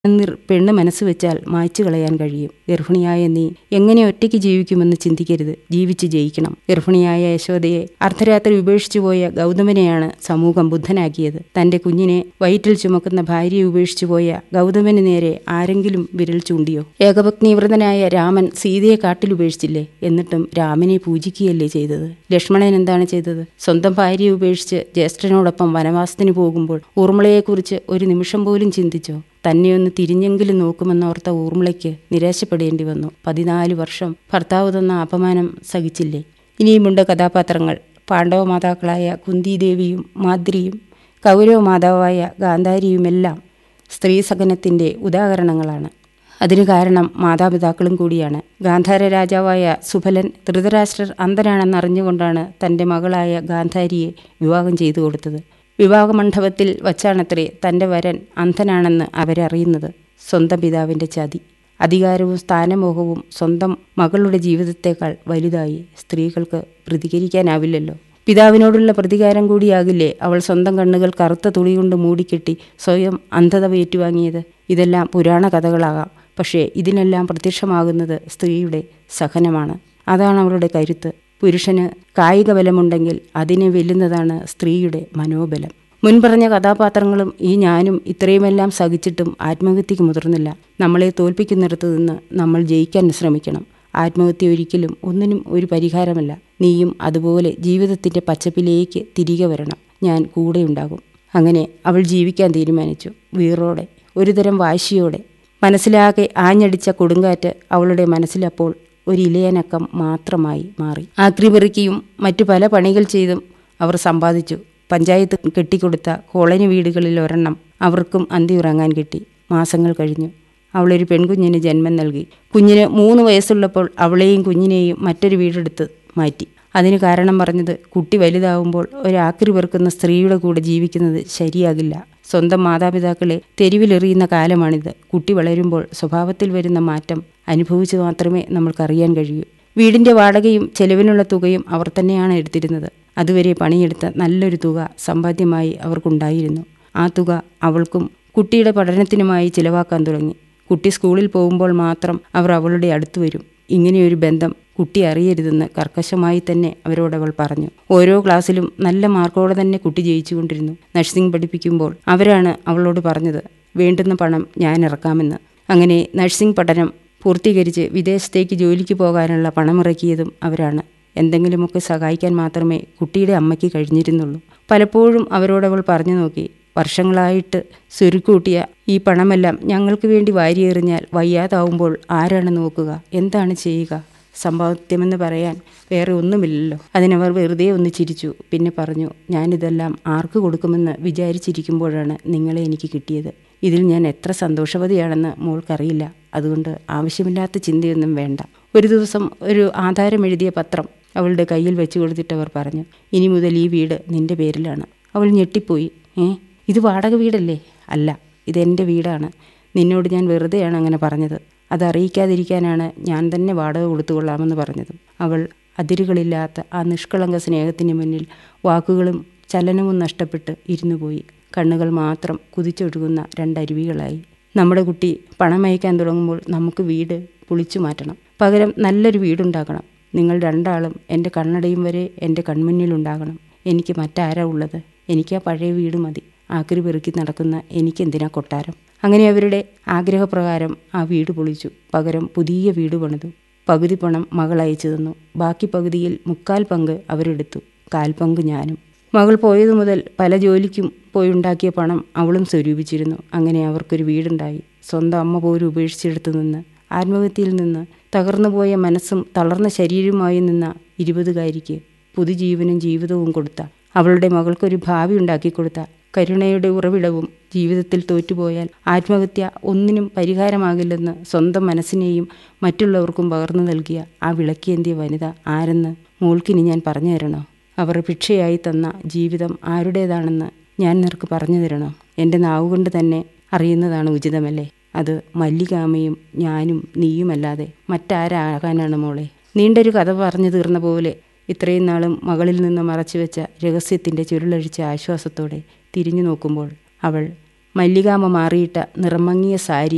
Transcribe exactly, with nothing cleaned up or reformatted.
നിർ പെണ്ണ് മനസ്സ് വെച്ചാൽ മായ്ച്ചു കളയാൻ കഴിയും. ഗർഭിണിയായ നീ എങ്ങനെ ഒറ്റയ്ക്ക് ജീവിക്കുമെന്ന് ചിന്തിക്കരുത്. ജീവിച്ച് ജയിക്കണം. ഗർഭിണിയായ യശോദയെ അർദ്ധരാത്രി ഉപേക്ഷിച്ചു പോയ ഗൗതമനെയാണ് സമൂഹം ബുദ്ധനാക്കിയത്. തന്റെ കുഞ്ഞിനെ വയറ്റിൽ ചുമക്കുന്ന ഭാര്യയെ ഉപേക്ഷിച്ചു പോയ ഗൗതമന് നേരെ ആരെങ്കിലും വിരൽ ചൂണ്ടിയോ? ഏകപത്നീവ്രതനായ രാമൻ സീതയെ കാട്ടിലുപേക്ഷിച്ചില്ലേ? എന്നിട്ടും രാമനെ പൂജിക്കുകയല്ലേ ചെയ്തത്? ലക്ഷ്മണൻ എന്താണ് ചെയ്തത്? സ്വന്തം ഭാര്യയെ ഉപേക്ഷിച്ച് ജ്യേഷ്ഠനോടൊപ്പം വനവാസത്തിന് പോകുമ്പോൾ ഊർമിളയെക്കുറിച്ച് ഒരു നിമിഷം പോലും ചിന്തിച്ചോ? തന്നെയൊന്ന് തിരിഞ്ഞെങ്കിലും നോക്കുമെന്നോർത്ത ഊർമിളയ്ക്ക് നിരാശപ്പെടേണ്ടി വന്നു. പതിനാല് വർഷം ഭർത്താവ് തന്ന അപമാനം സഹിച്ചില്ലേ? ഇനിയുമുണ്ട് കഥാപാത്രങ്ങൾ. പാണ്ഡവ മാതാക്കളായ കുന്തിദേവിയും മാദ്രിയും കൗരവ മാതാവായ ഗാന്ധാരിയുമെല്ലാം സ്ത്രീ സഹനത്തിൻ്റെ ഉദാഹരണങ്ങളാണ്. അതിനു കാരണം മാതാപിതാക്കളും കൂടിയാണ്. ഗാന്ധാര രാജാവായ സുബലൻ ധൃതരാഷ്ട്രർ അന്ധനാണെന്നറിഞ്ഞുകൊണ്ടാണ് തൻ്റെ മകളായ ഗാന്ധാരിയെ വിവാഹം ചെയ്തു കൊടുത്തത്. വിവാഹമണ്ഡപത്തിൽ വച്ചാണത്രേ തൻ്റെ വരൻ അന്ധനാണെന്ന് അവരറിയുന്നത്. സ്വന്തം പിതാവിൻ്റെ ചതി. അധികാരവും സ്ഥാനമോഹവും സ്വന്തം മകളുടെ ജീവിതത്തേക്കാൾ വലുതായി സ്ത്രീകൾക്ക് പ്രതികരിക്കാനാവില്ലല്ലോ. പിതാവിനോടുള്ള പ്രതികാരം കൂടിയാകില്ലേ അവൾ സ്വന്തം കണ്ണുകൾ കറുത്ത തുണി കൊണ്ട് മൂടിക്കെട്ടി സ്വയം അന്ധത ഏറ്റുവാങ്ങിയത്? ഇതെല്ലാം പുരാണ കഥകളാകാം. പക്ഷേ ഇതിനെല്ലാം പ്രത്യക്ഷമാകുന്നത് സ്ത്രീയുടെ സഹനമാണ്. അതാണ് അവളുടെ കരുത്ത്. പുരുഷന് കായിക ബലമുണ്ടെങ്കിൽ അതിനെ വെല്ലുന്നതാണ് സ്ത്രീയുടെ മനോബലം. മുൻപറഞ്ഞ കഥാപാത്രങ്ങളും ഈ ഞാനും ഇത്രയുമെല്ലാം സഹിച്ചിട്ടും ആത്മഹത്യക്ക് മുതിർന്നില്ല. നമ്മളെ തോൽപ്പിക്കുന്നിടത്ത് നിന്ന് നമ്മൾ ജയിക്കാൻ ശ്രമിക്കണം. ആത്മഹത്യ ഒരിക്കലും ഒന്നിനും ഒരു പരിഹാരമല്ല. നീയും അതുപോലെ ജീവിതത്തിൻ്റെ പച്ചപ്പിലേക്ക് തിരികെ വരണം. ഞാൻ കൂടെയുണ്ടാകും. അങ്ങനെ അവൾ ജീവിക്കാൻ തീരുമാനിച്ചു. വീറോടെ, ഒരുതരം വാശിയോടെ. മനസ്സിലാകെ ആഞ്ഞടിച്ച കൊടുങ്കാറ്റ് അവളുടെ മനസ്സിലപ്പോൾ ഒരിലയനക്കം മാത്രമായി മാറി. ആക്രിപെറുക്കിയും മറ്റു പല പണികൾ ചെയ്തും അവർ സമ്പാദിച്ചു. പഞ്ചായത്ത് കെട്ടിക്കൊടുത്ത കോളനി വീടുകളിൽ ഒരെണ്ണം അവർക്കും അന്തി ഉറങ്ങാൻ കിട്ടി. മാസങ്ങൾ കഴിഞ്ഞു. അവളൊരു പെൺകുഞ്ഞിന് ജന്മം നൽകി. കുഞ്ഞിന് മൂന്ന് വയസ്സുള്ളപ്പോൾ അവളെയും കുഞ്ഞിനെയും മറ്റൊരു വീടെടുത്ത് മാറ്റി. അതിന് കാരണം പറഞ്ഞത് കുട്ടി വലുതാവുമ്പോൾ ഒരാക്രി പെറുക്കുന്ന സ്ത്രീയുടെ കൂടെ ജീവിക്കുന്നത് ശരിയാകില്ല. സ്വന്തം മാതാപിതാക്കളെ തെരുവിലെറിയുന്ന കാലമാണിത്. കുട്ടി വളരുമ്പോൾ സ്വഭാവത്തിൽ വരുന്ന മാറ്റം അനുഭവിച്ചു മാത്രമേ നമ്മൾക്കറിയാൻ കഴിയൂ. വീടിൻ്റെ വാടകയും ചെലവിനുള്ള തുകയും അവർ തന്നെയാണ് എടുത്തിരുന്നത്. അതുവരെ പണിയെടുത്ത നല്ലൊരു തുക സമ്പാദ്യമായി അവർക്കുണ്ടായിരുന്നു. ആ തുക അവൾക്കും കുട്ടിയുടെ പഠനത്തിനുമായി ചിലവാക്കാൻ തുടങ്ങി. കുട്ടി സ്കൂളിൽ പോകുമ്പോൾ മാത്രം അവർ അവളുടെ അടുത്ത് വരും. ഇങ്ങനെയൊരു ബന്ധം കുട്ടി അറിയരുതെന്ന് കർക്കശമായി തന്നെ അവരോടവൾ പറഞ്ഞു. ഓരോ ക്ലാസ്സിലും നല്ല മാർക്കോടെ തന്നെ കുട്ടി ജയിച്ചുകൊണ്ടിരുന്നു. നഴ്സിംഗ് പഠിപ്പിക്കുമ്പോൾ അവരാണ് അവളോട് പറഞ്ഞത്, വേണ്ടുന്ന പണം ഞാൻ ഇറക്കാമെന്ന്. അങ്ങനെ നഴ്സിംഗ് പഠനം പൂർത്തീകരിച്ച് വിദേശത്തേക്ക് ജോലിക്ക് പോകാനുള്ള പണമിറക്കിയതും അവരാണ്. എന്തെങ്കിലുമൊക്കെ സഹായിക്കാൻ മാത്രമേ കുട്ടിയുടെ അമ്മയ്ക്ക് കഴിഞ്ഞിരുന്നുള്ളൂ. പലപ്പോഴും അവരോടവൾ പറഞ്ഞു നോക്കി, വർഷങ്ങളായിട്ട് സ്വരുക്കൂട്ടിയ ഈ പണമെല്ലാം ഞങ്ങൾക്ക് വേണ്ടി വാരിയെറിഞ്ഞാൽ വയ്യാതാവുമ്പോൾ ആരാണ് നോക്കുക? എന്താണ് ചെയ്യുക? സമ്പാദ്യമെന്ന് പറയാൻ വേറെ ഒന്നുമില്ലല്ലോ. അതിനവർ വെറുതെ ഒന്ന് ചിരിച്ചു. പിന്നെ പറഞ്ഞു, ഞാനിതെല്ലാം ആർക്ക് കൊടുക്കുമെന്ന് വിചാരിച്ചിരിക്കുമ്പോഴാണ് നിങ്ങളെ എനിക്ക് കിട്ടിയത്. ഇതിൽ ഞാൻ എത്ര സന്തോഷവതിയാണെന്ന് മോൾക്കറിയില്ല. അതുകൊണ്ട് ആവശ്യമില്ലാത്ത ചിന്തയൊന്നും വേണ്ട. ഒരു ദിവസം ഒരു ആധാരം എഴുതിയ പത്രം അവളുടെ കയ്യിൽ വെച്ചു കൊടുത്തിട്ടവർ പറഞ്ഞു, ഇനി മുതൽ ഈ വീട് നിന്റെ പേരിലാണ്. അവൾ ഞെട്ടിപ്പോയി. ഏ ഇത് വാടക വീടല്ലേ? അല്ല, ഇതെൻ്റെ വീടാണ്. നിന്നോട് ഞാൻ വെറുതെയാണ് അങ്ങനെ പറഞ്ഞത്. അതറിയിക്കാതിരിക്കാനാണ് ഞാൻ തന്നെ വാടക കൊടുത്തുകൊള്ളാമെന്ന് പറഞ്ഞതും. അവൾ അതിരുകളില്ലാത്ത ആ നിഷ്കളങ്ക സ്നേഹത്തിന് മുന്നിൽ വാക്കുകളും ചലനവും നഷ്ടപ്പെട്ട് ഇരുന്നു പോയി. കണ്ണുകൾ മാത്രം കുതിച്ചൊഴുകുന്ന രണ്ടരുവികളായി. നമ്മുടെ കുട്ടി പണമയക്കാൻ തുടങ്ങുമ്പോൾ നമുക്ക് വീട് പൊളിച്ചു മാറ്റണം. പകരം നല്ലൊരു വീടുണ്ടാക്കണം. നിങ്ങൾ രണ്ടാളും എൻ്റെ കണ്ണടയും വരെ എൻ്റെ കൺമുന്നിലുണ്ടാകണം. എനിക്ക് മറ്റാരാ ഉള്ളത്? എനിക്ക് ആ പഴയ വീട് മതി. ആക്രി പെറുക്കി നടക്കുന്ന എനിക്കെന്തിനാ കൊട്ടാരം? അങ്ങനെ അവരുടെ ആഗ്രഹപ്രകാരം ആ വീട് പൊളിച്ചു. പകരം പുതിയ വീട് പണിതു. പകുതി പണം മകൾ അയച്ചു തന്നു. ബാക്കി പകുതിയിൽ മുക്കാൽ പങ്ക് അവരെടുത്തു. കാൽപങ്ക് ഞാനും. മകൾ പോയതു മുതൽ പല ജോലിക്കും പോയുണ്ടാക്കിയ പണം അവളും സ്വരൂപിച്ചിരുന്നു. അങ്ങനെ അവർക്കൊരു വീടുണ്ടായി. സ്വന്തം അമ്മ പോലും ഉപേക്ഷിച്ചെടുത്തു നിന്ന്, ആത്മഹത്യയിൽ നിന്ന് തകർന്നുപോയ മനസ്സും തളർന്ന ശരീരവുമായി നിന്ന ഇരുപതുകാരിക്ക് പുതുജീവനും ജീവിതവും കൊടുത്ത, അവളുടെ മകൾക്കൊരു ഭാവി ഉണ്ടാക്കിക്കൊടുത്ത, കരുണയുടെ ഉറവിടവും ജീവിതത്തിൽ തോറ്റുപോയാൽ ആത്മഹത്യ ഒന്നിനും പരിഹാരമാകില്ലെന്ന് സ്വന്തം മനസ്സിനെയും മറ്റുള്ളവർക്കും പകർന്നു നൽകിയ ആ വിളക്കേന്തിയ വനിത ആരെന്ന് മോൾക്കിനി ഞാൻ പറഞ്ഞു തരണോ? അവർ ഭിക്ഷയായി തന്ന ജീവിതം ആരുടേതാണെന്ന് ഞാൻ നിനക്ക് പറഞ്ഞു തരണോ? എൻ്റെ നാവുകൊണ്ട് തന്നെ അറിയുന്നതാണ് ഉചിതമല്ലേ? അത് മല്ലികാമയും ഞാനും നീയുമല്ലാതെ മറ്റാരാകാനാണ് മോളെ? നീണ്ടൊരു കഥ പറഞ്ഞു തീർന്ന പോലെ ഇത്രയും നാളും മകളിൽ നിന്ന് മറച്ചുവെച്ച രഹസ്യത്തിൻ്റെ ചുരുളഴിച്ച ആശ്വാസത്തോടെ തിരിഞ്ഞു നോക്കുമ്പോൾ അവൾ മല്ലികാമ്മ മാറിയിട്ട നിറമങ്ങിയ സാരി